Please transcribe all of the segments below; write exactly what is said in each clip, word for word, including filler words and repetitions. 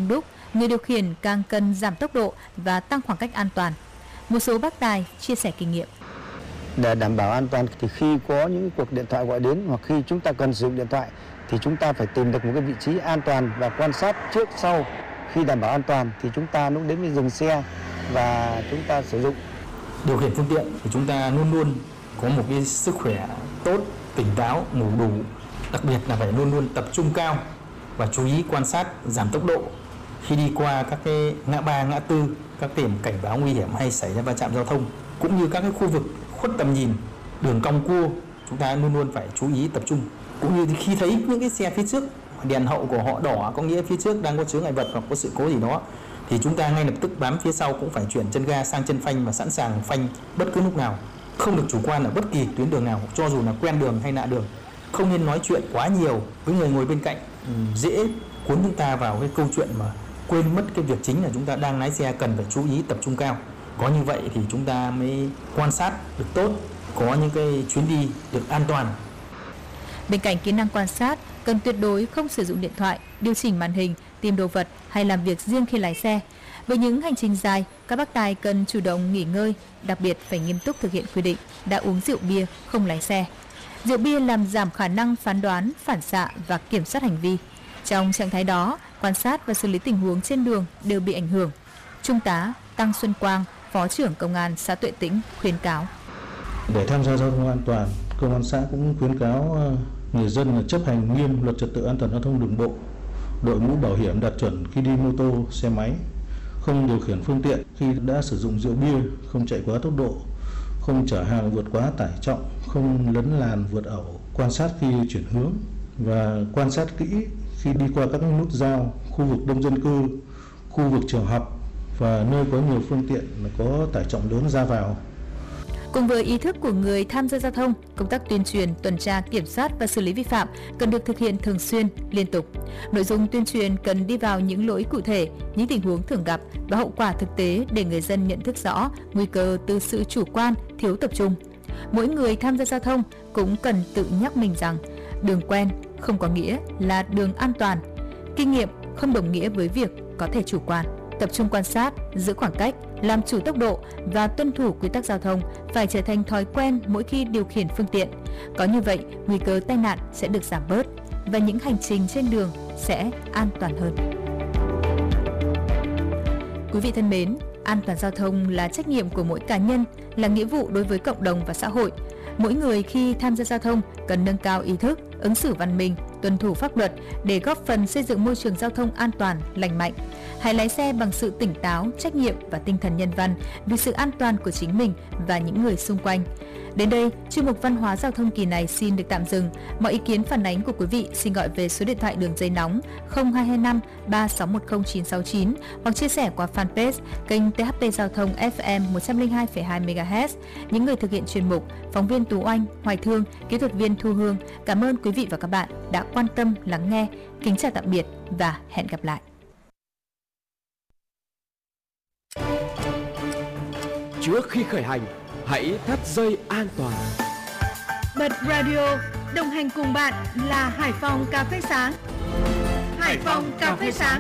đông đúc, người điều khiển càng cần giảm tốc độ và tăng khoảng cách an toàn. Một số bác tài chia sẻ kinh nghiệm. Để đảm bảo an toàn thì khi có những cuộc điện thoại gọi đến hoặc khi chúng ta cần sử dụng điện thoại thì chúng ta phải tìm được một cái vị trí an toàn và quan sát trước sau. Khi đảm bảo an toàn thì chúng ta lúc đến mới dừng xe và chúng ta sử dụng. Điều khiển phương tiện thì chúng ta luôn luôn có một cái sức khỏe tốt, tỉnh táo, ngủ đủ. Đặc biệt là phải luôn luôn tập trung cao và chú ý quan sát, giảm tốc độ khi đi qua các cái ngã ba, ngã tư, các điểm cảnh báo nguy hiểm hay xảy ra va chạm giao thông, cũng như các cái khu vực khuất tầm nhìn, đường cong cua, chúng ta luôn luôn phải chú ý tập trung. Cũng như khi thấy những cái xe phía trước đèn hậu của họ đỏ, có nghĩa phía trước đang có chướng ngại vật hoặc có sự cố gì đó, thì chúng ta ngay lập tức bám phía sau cũng phải chuyển chân ga sang chân phanh và sẵn sàng phanh bất cứ lúc nào. Không được chủ quan ở bất kỳ tuyến đường nào, cho dù là quen đường hay lạ đường. Không nên nói chuyện quá nhiều với người ngồi bên cạnh, dễ cuốn chúng ta vào cái câu chuyện mà quên mất cái việc chính là chúng ta đang lái xe cần phải chú ý tập trung cao. Có như vậy thì chúng ta mới quan sát được tốt, có những cái chuyến đi được an toàn. Bên cạnh kỹ năng quan sát, cần tuyệt đối không sử dụng điện thoại, điều chỉnh màn hình, tìm đồ vật hay làm việc riêng khi lái xe. Với những hành trình dài, các bác tài cần chủ động nghỉ ngơi, đặc biệt phải nghiêm túc thực hiện quy định đã uống rượu bia không lái xe. Rượu bia làm giảm khả năng phán đoán, phản xạ và kiểm soát hành vi. Trong trạng thái đó, quan sát và xử lý tình huống trên đường đều bị ảnh hưởng. Trung tá Tăng Xuân Quang, Phó trưởng Công an xã Tuệ Tĩnh khuyến cáo. Để tham gia giao thông an toàn, Công an xã cũng khuyến cáo người dân chấp hành nghiêm luật trật tự an toàn giao thông đường bộ, đội mũ bảo hiểm đạt chuẩn khi đi mô tô, xe máy, không điều khiển phương tiện khi đã sử dụng rượu bia, không chạy quá tốc độ, không chở hàng vượt quá tải trọng, không lấn làn vượt ẩu, quan sát khi chuyển hướng và quan sát kỹ khi đi qua các nút giao, khu vực đông dân cư, khu vực trường học và nơi có nhiều phương tiện có tải trọng lớn ra vào. Cùng với ý thức của người tham gia giao thông, công tác tuyên truyền, tuần tra, kiểm soát và xử lý vi phạm cần được thực hiện thường xuyên, liên tục. Nội dung tuyên truyền cần đi vào những lỗi cụ thể, những tình huống thường gặp và hậu quả thực tế để người dân nhận thức rõ nguy cơ từ sự chủ quan, thiếu tập trung. Mỗi người tham gia giao thông cũng cần tự nhắc mình rằng đường quen không có nghĩa là đường an toàn. Kinh nghiệm không đồng nghĩa với việc có thể chủ quan. Tập trung quan sát, giữ khoảng cách, làm chủ tốc độ và tuân thủ quy tắc giao thông phải trở thành thói quen mỗi khi điều khiển phương tiện. Có như vậy, nguy cơ tai nạn sẽ được giảm bớt và những hành trình trên đường sẽ an toàn hơn. Quý vị thân mến, an toàn giao thông là trách nhiệm của mỗi cá nhân, là nghĩa vụ đối với cộng đồng và xã hội. Mỗi người khi tham gia giao thông cần nâng cao ý thức, ứng xử văn minh, tuân thủ pháp luật để góp phần xây dựng môi trường giao thông an toàn, lành mạnh. Hãy lái xe bằng sự tỉnh táo, trách nhiệm và tinh thần nhân văn vì sự an toàn của chính mình và những người xung quanh. Đến đây, chuyên mục văn hóa giao thông kỳ này xin được tạm dừng. Mọi ý kiến phản ánh của quý vị xin gọi về số điện thoại đường dây nóng không hai hai năm ba sáu một không chín sáu chín hoặc chia sẻ qua fanpage kênh tê hát pê Giao thông ép em một trăm lẻ hai phẩy hai mê ga héc. Những người thực hiện chuyên mục, phóng viên Tú Oanh, Hoài Thương, kỹ thuật viên Thu Hương. Cảm ơn quý vị và các bạn đã quan tâm lắng nghe. Kính chào tạm biệt và hẹn gặp lại. Trước khi khởi hành, hãy thắt dây an toàn. Bật radio, đồng hành cùng bạn là Hải Phòng Cà phê Sáng. Hải Phòng Cà phê Sáng.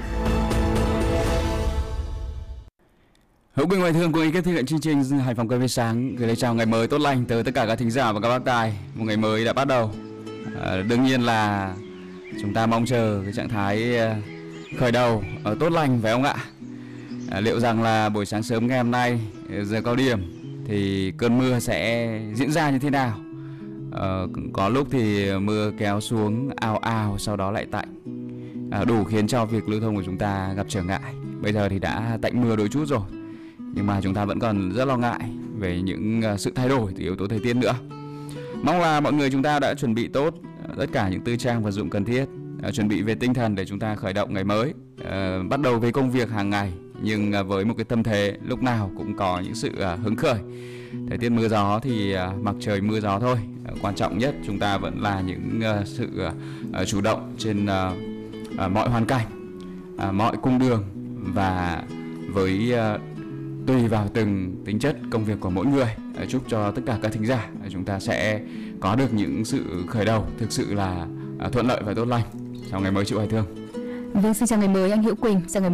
Hữu Quỳnh, Hoài Thương cùng ekip thực hiện chương trình Hải Phòng Cà phê Sáng gửi lời chào ngày mới tốt lành tới tất cả các thính giả và các bác tài. Một ngày mới đã bắt đầu. À, đương nhiên là chúng ta mong chờ cái trạng thái khởi đầu ở tốt lành phải không ạ? À, liệu rằng là buổi sáng sớm ngày hôm nay giờ cao điểm thì cơn mưa sẽ diễn ra như thế nào? Ờ, có lúc thì mưa kéo xuống ào ào sau đó lại tạnh, à, đủ khiến cho việc lưu thông của chúng ta gặp trở ngại. Bây giờ thì đã tạnh mưa đôi chút rồi, nhưng mà chúng ta vẫn còn rất lo ngại về những sự thay đổi từ yếu tố thời tiết nữa. Mong là mọi người chúng ta đã chuẩn bị tốt tất cả những tư trang vật dụng cần thiết, à, chuẩn bị về tinh thần để chúng ta khởi động ngày mới, à, bắt đầu với công việc hàng ngày, nhưng với một cái tâm thế lúc nào cũng có những sự hứng khởi. Thời tiết mưa gió thì mặc trời mưa gió thôi, quan trọng nhất chúng ta vẫn là những sự chủ động trên mọi hoàn cảnh, mọi cung đường, và với tùy vào từng tính chất công việc của mỗi người. Chúc cho tất cả các thính giả chúng ta sẽ có được những sự khởi đầu thực sự là thuận lợi và tốt lành trong ngày mới, chị Hoài Thương. Vâng, xin chào ngày mới anh Hữu Quỳnh. Chào ngày